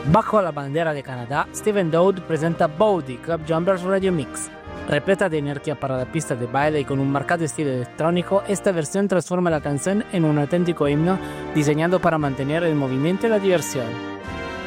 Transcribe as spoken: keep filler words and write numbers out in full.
Bajo la bandera de Canadá, Steven Dowd presenta Bowdy Club Jumpers Radio Mix. Repleta de energía para la pista de baile y con un marcado estilo electrónico, esta versión transforma la canción en un auténtico himno diseñado para mantener el movimiento y la diversión.